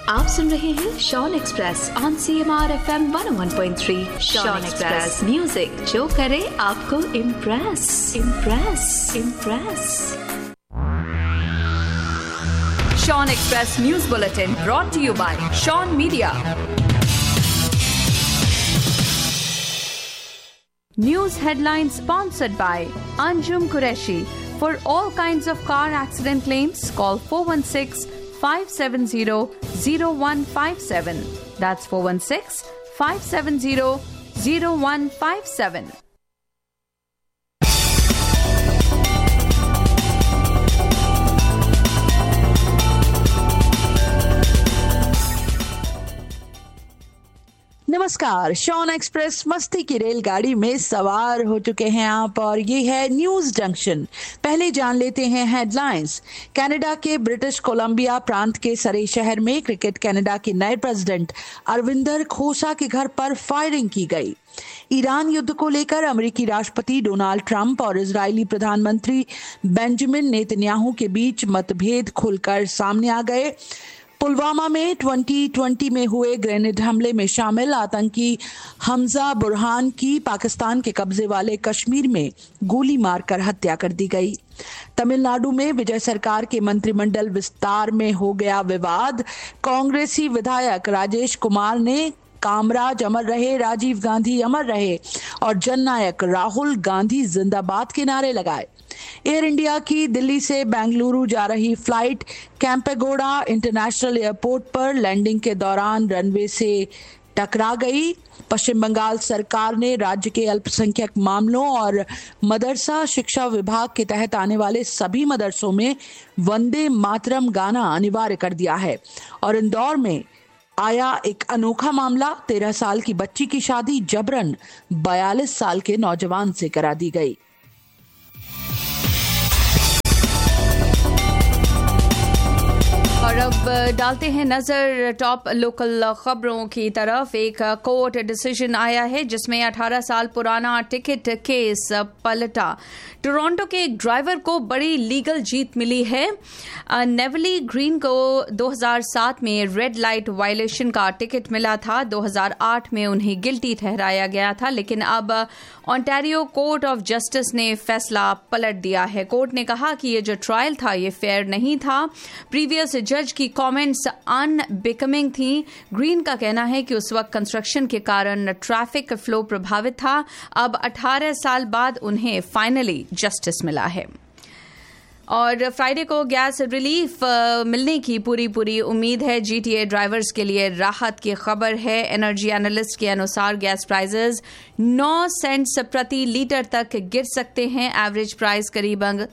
आप सुन रहे हैं Shawn express on CMR FM 101.3। Shawn express music जो करे आपको impress. Shawn express news bulletin brought to you bye Shawn media. News headlines sponsored by Anjum Qureshi. For all kinds of car accident claims, call 416-570-0157. That's 416-570-0157. नमस्कार, Shawn express मस्ती की रेलगाड़ी में सवार हो चुके हैं आप और ये है न्यूज जंक्शन। पहले जान लेते हैं हेडलाइंस। कनाडा के ब्रिटिश कोलंबिया प्रांत के सरे शहर में क्रिकेट कनाडा के नए प्रेसिडेंट अरविंदर खोसा के घर पर फायरिंग की गई। ईरान युद्ध को लेकर अमेरिकी राष्ट्रपति डोनाल्ड ट्रंप और इजरायली प्रधानमंत्री बेंजामिन नेतन्याहू के बीच मतभेद खुलकर सामने आ गए। पुलवामा में 2020 में हुए ग्रेनेड हमले में शामिल आतंकी हमजा बुरहान की पाकिस्तान के कब्जे वाले कश्मीर में गोली मारकर हत्या कर दी गई। तमिलनाडु में विजय सरकार के मंत्रिमंडल विस्तार में हो गया विवाद। कांग्रेसी विधायक राजेश कुमार ने कामराज अमर रहे, राजीव गांधी अमर रहे और जननायक राहुल गांधी जिंदाबाद के नारे लगाए। एयर इंडिया की दिल्ली से बेंगलुरु जा रही फ्लाइट कैंपेगौड़ा इंटरनेशनल एयरपोर्ट पर लैंडिंग के दौरान रनवे से टकरा गई। पश्चिम बंगाल सरकार ने राज्य के अल्पसंख्यक मामलों और मदरसा शिक्षा विभाग के तहत आने वाले सभी मदरसों में वंदे मातरम गाना अनिवार्य कर दिया है। और इंदौर में आया एक अनोखा मामला, 13 साल की बच्ची की शादी जबरन 42 साल के नौजवान से करा दी गई। और अब डालते हैं नजर टॉप लोकल खबरों की तरफ। एक कोर्ट डिसीजन आया है जिसमें 18 साल पुराना टिकट केस पलटा। टोरंटो के एक ड्राइवर को बड़ी लीगल जीत मिली है। नेवली ग्रीन को 2007 में रेड लाइट वायलेशन का टिकट मिला था। 2008 में उन्हें गिल्टी ठहराया गया था, लेकिन अब ओंटारियो कोर्ट ऑफ जस्टिस ने फैसला पलट दिया है। कोर्ट ने कहा कि ये जो ट्रायल था ये फेयर नहीं था। प्रीवियस जज की कमेंट्स अनबिकमिंग थी। ग्रीन का कहना है कि उस वक्त कंस्ट्रक्शन के कारण ट्रैफिक फ्लो प्रभावित था। अब 18 साल बाद उन्हें फाइनली जस्टिस मिला है। और फ्राइडे को गैस रिलीफ मिलने की पूरी उम्मीद है। GTA ड्राइवर्स के लिए राहत की खबर है। एनर्जी एनालिस्ट के अनुसार गैस प्राइसेस 9 सेंट्स प्रति लीटर तक गिर सकते हैं। एवरेज प्राइस करीबन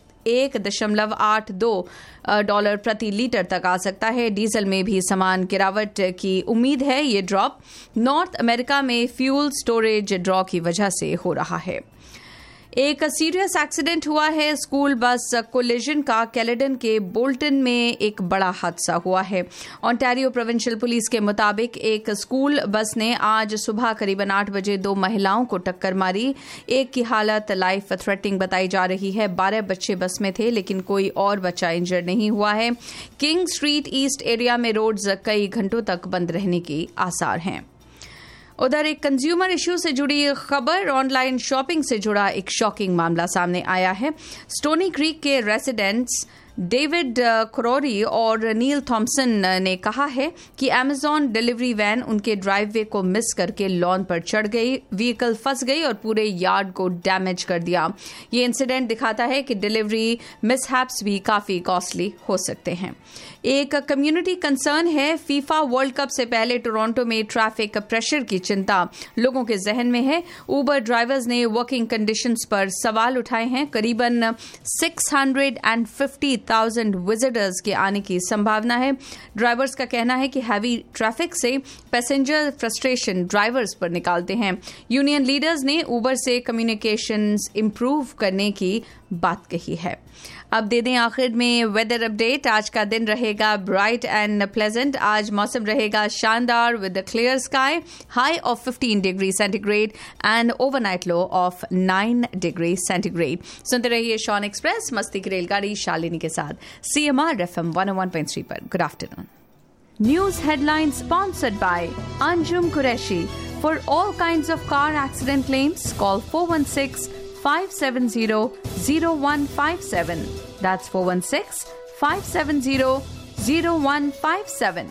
$1.82 प्रति लीटर तक आ सकता है। डीजल में भी समान गिरावट की उम्मीद है। ये ड्रॉप नॉर्थ अमेरिका में फ्यूल स्टोरेज ड्रॉ की वजह से हो रहा है। एक सीरियस एक्सीडेंट हुआ है। स्कूल बस कोलिजन का कैलेडन के बोल्टन में एक बड़ा हादसा हुआ है। ओंटारियो प्रोविंशियल पुलिस के मुताबिक एक स्कूल बस ने आज सुबह करीबन 8 बजे 2 महिलाओं को टक्कर मारी। एक की हालत लाइफ थ्रेटनिंग बताई जा रही है। 12 बच्चे बस में थे, लेकिन कोई और बच्चा इंजर नहीं हुआ है। किंग स्ट्रीट ईस्ट एरिया में रोड्स कई घंटों तक बंद रहने के आसार हैं। उधर एक कंज्यूमर इश्यू से जुड़ी खबर, ऑनलाइन शॉपिंग से जुड़ा एक शॉकिंग मामला सामने आया है। स्टोनी क्रीक के रेजिडेंट्स डेविड क्रोरी और नील थॉम्सन ने कहा है कि अमेजॉन डिलीवरी वैन उनके ड्राइववे को मिस करके लॉन पर चढ़ गई, व्हीकल फंस गई और पूरे यार्ड को डैमेज कर दिया। ये इंसिडेंट दिखाता है कि डिलीवरी मिसहैप्स भी काफी कॉस्टली हो सकते हैं। एक कम्युनिटी कंसर्न है। फीफा वर्ल्ड कप से पहले टोरंटो में ट्रैफिक प्रेशर की चिंता लोगों के जहन में है। उबर ड्राइवर्स ने वर्किंग कंडीशंस पर सवाल उठाए हैं। करीबन 650,000 विजिटर्स के आने की संभावना है। ड्राइवर्स का कहना है कि हैवी ट्रैफिक से पैसेंजर फ्रस्ट्रेशन ड्राइवर्स पर निकालते हैं। यूनियन लीडर्स ने उबर से कम्युनिकेशंस इंप्रूव करने की बात कही है। अब दे दें आखिर में वेदर अपडेट। आज का दिन रहेगा ब्राइट एंड प्लेजेंट। आज मौसम रहेगा शानदार with clear sky, high of 15 degree centigrade and overnight low of 9 degree centigrade. सुनते रहिए शॉन एक्सप्रेस मस्ती की रेलगाड़ी शालिनी के साथ CMR FM 101.3 पर। Good afternoon. News headlines sponsored by Anjum Qureshi. For all kinds of car accident claims, call 416-570-0157. That's 416-570-0157.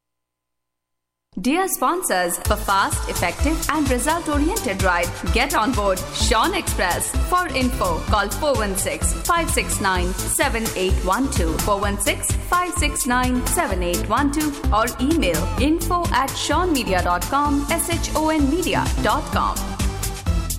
Dear sponsors, for fast, effective and result-oriented ride, get on board Sean Express. For info, call 416-569-7812, 416-569-7812 or email info@seanmedia.com, SHONmedia.com.